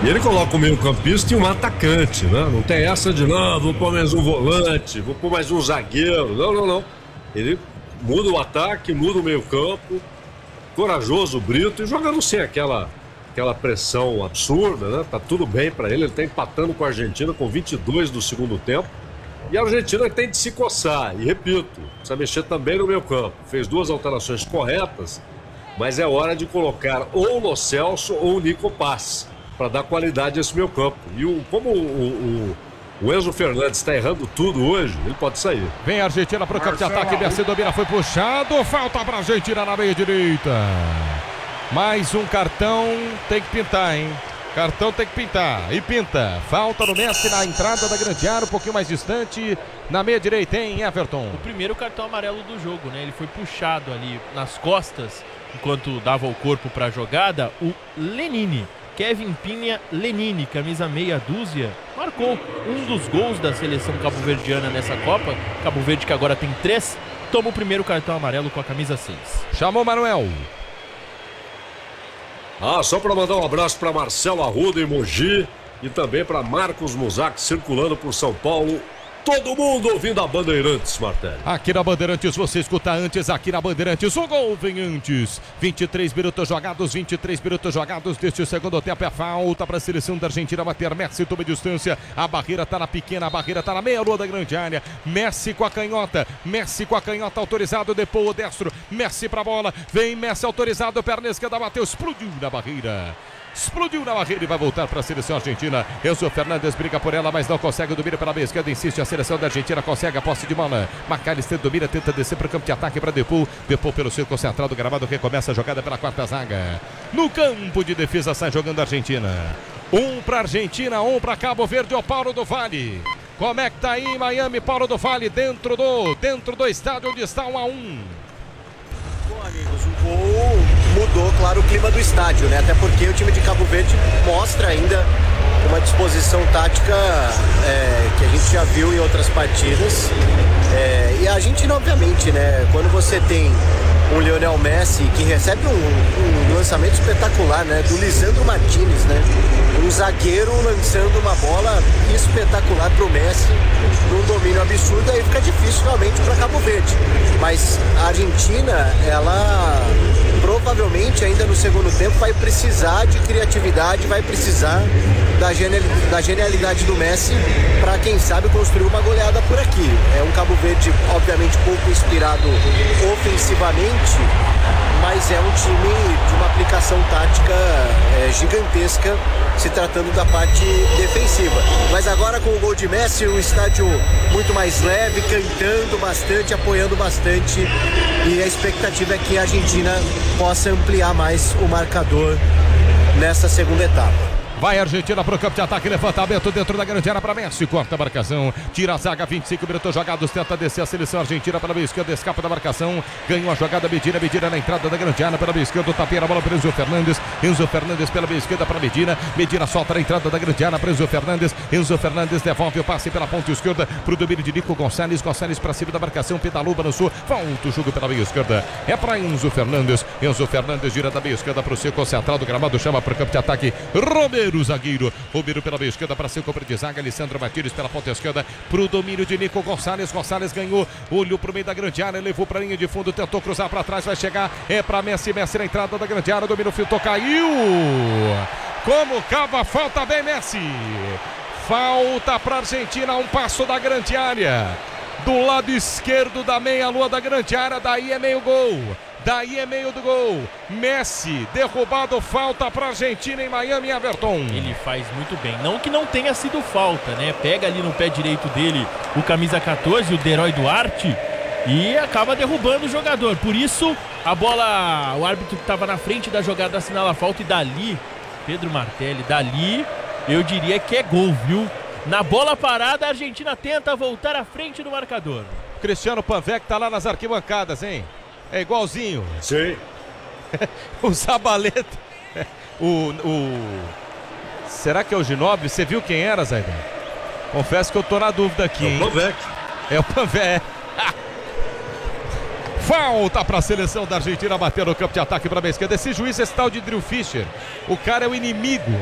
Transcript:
E ele coloca o meio-campista e um atacante, né? Não tem essa de, não, vou pôr mais um volante, vou pôr mais um zagueiro. Não. Ele muda o ataque, muda o meio-campo, corajoso, Brito, e jogando sem aquela pressão absurda, né? Tá tudo bem para ele tá empatando com a Argentina com 22 do segundo tempo. E a Argentina tem de se coçar, e repito, precisa mexer também no meio-campo. Fez 2 alterações corretas, mas é hora de colocar ou o Lo Celso ou o Nico Paz para dar qualidade a esse meio campo. E como o Enzo Fernandes está errando tudo hoje, ele pode sair. Vem a Argentina para o campo de ataque, desce, domina, foi puxado, falta para a Argentina na meia direita. Mais um cartão, tem que pintar, hein? Cartão tem que pintar, e pinta. Falta no Messi na entrada da grande área, um pouquinho mais distante, na meia direita, hein, Everton? O primeiro cartão amarelo do jogo, né? Ele foi puxado ali nas costas, enquanto dava o corpo para a jogada, o Lenini. Kevin Pinha Lenini, camisa meia dúzia, marcou um dos gols da seleção cabo-verdiana nessa Copa. Cabo Verde, que agora tem 3, toma o primeiro cartão amarelo com a camisa 6. Chamou Manuel. Só para mandar um abraço para Marcelo Arruda em Mogi e também para Marcos Muzak circulando por São Paulo. Todo mundo ouvindo a Bandeirantes, Martelli. Aqui na Bandeirantes você escuta antes, aqui na Bandeirantes o gol vem antes. 23 minutos jogados deste segundo tempo. É falta para a seleção da Argentina bater. Messi toma distância, a barreira tá na pequena, a barreira tá na meia-lua da grande área. Messi com a canhota autorizado, depois o destro. Messi pra bola, vem Messi autorizado, perna esquerda bateu, explodiu na barreira e vai voltar para a seleção argentina. Enzo Fernandes briga por ela, mas não consegue, domina pela meia esquerda, insiste, a seleção da Argentina consegue a posse de bola. McAllister domina, tenta descer para o campo de ataque para Depaul pelo círculo central do gramado, recomeça a jogada pela quarta zaga. No campo de defesa sai jogando a Argentina. 1 para Argentina, 1 para Cabo Verde, o Paulo do Vale. Como é que tá aí em Miami, Paulo do Vale, dentro do estádio onde está 1-1? Bom, amigos, o gol mudou, claro, o clima do estádio, né? Até porque o time de Cabo Verde mostra ainda uma disposição tática que a gente já viu em outras partidas. E a Argentina, obviamente, né? Quando você tem um Lionel Messi que recebe um lançamento espetacular, né? Do Lisandro Martinez, né? Um zagueiro lançando uma bola espetacular pro Messi, num domínio absurdo, aí fica difícil realmente para Cabo Verde. Mas a Argentina, ela provavelmente ainda no segundo tempo vai precisar de criatividade, vai precisar da genialidade do Messi para, quem sabe, construir uma goleada por aqui. É um Cabo Verde, obviamente, pouco inspirado ofensivamente, mas é um time de uma aplicação tática gigantesca, se tratando da parte defensiva. Mas agora, com o gol de Messi, o estádio muito mais leve, cantando bastante, apoiando bastante, e a expectativa é que a Argentina possa ampliar mais o marcador nessa segunda etapa. Vai a Argentina para o campo de ataque, levantamento dentro da grande área para Messi, corta a marcação, tira a zaga, 25 minutos jogados, tenta descer a seleção argentina pela meia esquerda, escapa da marcação, ganhou a jogada, Medina na entrada da grande área pela meia esquerda, tapinha a bola para Enzo Fernandes pela meia esquerda para Medina solta na entrada da grande área para Enzo Fernandes devolve o passe pela ponta esquerda para o domínio de Nico Gonçalves para cima da marcação, pedalou, balançou, volta o jogo pela meia esquerda, é para Enzo Fernandes gira da meia esquerda para o círculo central do gramado, chama para o campo de ataque, Romero pela meia esquerda para seu companheiro de zaga, Lisandro Martinez pela ponta esquerda pro domínio de Nico Gonçalves ganhou, olhou pro meio da grande área, levou pra linha de fundo, tentou cruzar pra trás, vai chegar, é pra Messi na entrada da grande área, domina o filtro, caiu, como cava, falta bem Messi, falta pra Argentina, um passo da grande área, do lado esquerdo da meia-lua da grande área, daí é meio do gol. Messi, derrubado, falta para a Argentina em Miami, Everton. Ele faz muito bem. Não que não tenha sido falta, né? Pega ali no pé direito dele o camisa 14, o Deroy Duarte, e acaba derrubando o jogador. Por isso, a bola, o árbitro que estava na frente da jogada assinala a falta, e dali, Pedro Martelli, eu diria que é gol, viu? Na bola parada, a Argentina tenta voltar à frente do marcador. Cristiano Panvec tá lá nas arquibancadas, hein? É igualzinho. Sim. O Zabaleta. Será que é o Ginóbili? Você viu quem era, Zaidan? Confesso que eu tô na dúvida aqui, hein? É o Panvec. É o Panvec. Falta para a seleção da Argentina bater no campo de ataque para a esquerda. Esse juiz é esse tal de Drew Fischer. O cara é o inimigo